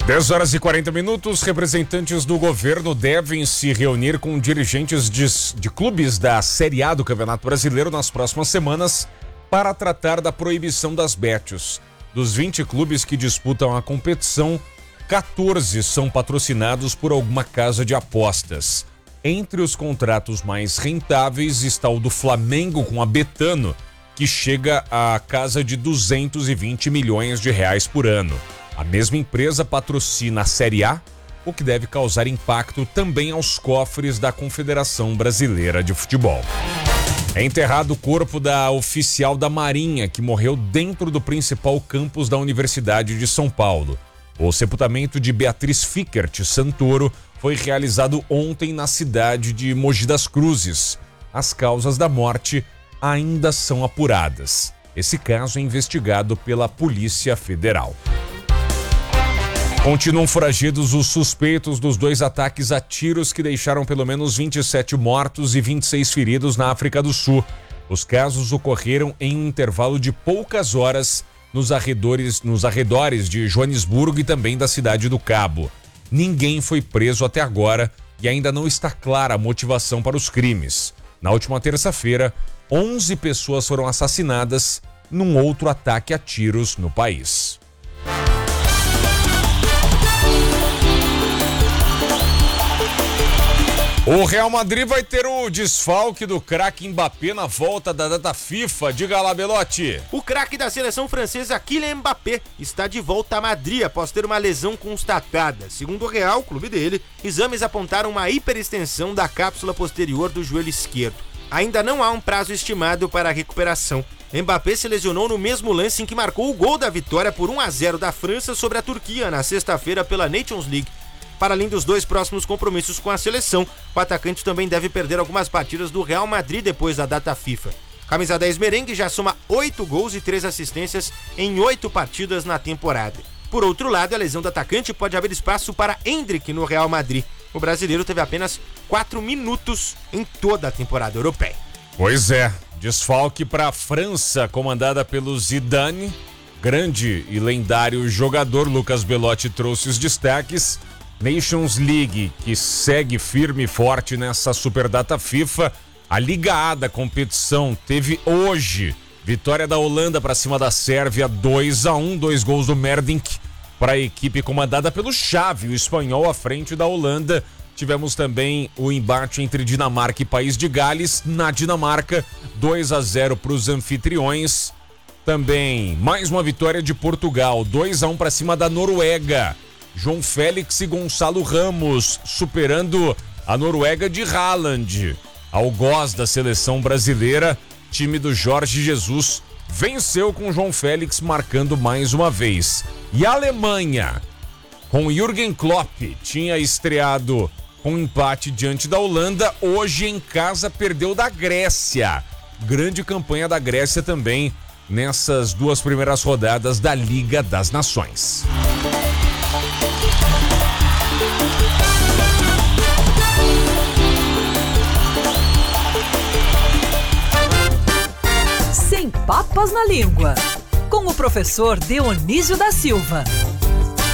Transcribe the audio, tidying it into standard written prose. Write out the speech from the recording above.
10h40, representantes do governo devem se reunir com dirigentes de clubes da Série A do Campeonato Brasileiro nas próximas semanas para tratar da proibição das bets. Dos 20 clubes que disputam a competição, 14 são patrocinados por alguma casa de apostas. Entre os contratos mais rentáveis está o do Flamengo com a Betano, que chega à casa de 220 milhões de reais por ano. A mesma empresa patrocina a Série A, o que deve causar impacto também aos cofres da Confederação Brasileira de Futebol. É enterrado o corpo da oficial da Marinha, que morreu dentro do principal campus da Universidade de São Paulo. O sepultamento de Beatriz Fickert Santoro foi realizado ontem na cidade de Mogi das Cruzes. As causas da morte ainda são apuradas. Esse caso é investigado pela Polícia Federal. Continuam foragidos os suspeitos dos 2 ataques a tiros que deixaram pelo menos 27 mortos e 26 feridos na África do Sul. Os casos ocorreram em um intervalo de poucas horas nos arredores de Joanesburgo e também da Cidade do Cabo. Ninguém foi preso até agora e ainda não está clara a motivação para os crimes. Na última terça-feira, 11 pessoas foram assassinadas num outro ataque a tiros no país. O Real Madrid vai ter o desfalque do craque Mbappé na volta da data FIFA. Diga lá, Belotti. O craque da seleção francesa Kylian Mbappé está de volta a Madrid após ter uma lesão constatada. Segundo o Real, o clube dele, exames apontaram uma hiperextensão da cápsula posterior do joelho esquerdo. Ainda não há um prazo estimado para a recuperação. Mbappé se lesionou no mesmo lance em que marcou o gol da vitória por 1-0 da França sobre a Turquia na sexta-feira pela Nations League. Para além dos 2 próximos compromissos com a seleção, o atacante também deve perder algumas partidas do Real Madrid depois da data FIFA. Camisa 10 merengue já soma 8 gols e 3 assistências em 8 partidas na temporada. Por outro lado, a lesão do atacante pode abrir espaço para Endrick no Real Madrid. O brasileiro teve apenas 4 minutos em toda a temporada europeia. Pois é, desfalque para a França, comandada pelo Zidane. Grande e lendário jogador, Lucas Belotti trouxe os destaques. Nations League, que segue firme e forte nessa Superdata FIFA. A Liga A da competição teve hoje vitória da Holanda para cima da Sérvia, 2-1, 2 gols do Merdink para a equipe comandada pelo Xavi, o espanhol, à frente da Holanda. Tivemos também o embate entre Dinamarca e País de Gales. Na Dinamarca, 2-0 para os anfitriões. Também mais uma vitória de Portugal, 2-1 para cima da Noruega. João Félix e Gonçalo Ramos superando a Noruega de Haaland. Algoz da seleção brasileira, time do Jorge Jesus, venceu com João Félix marcando mais uma vez. E a Alemanha, com Jürgen Klopp, tinha estreado com empate diante da Holanda, hoje em casa perdeu da Grécia. Grande campanha da Grécia também nessas 2 primeiras rodadas da Liga das Nações. Sem papas na língua, com o professor Dionísio da Silva.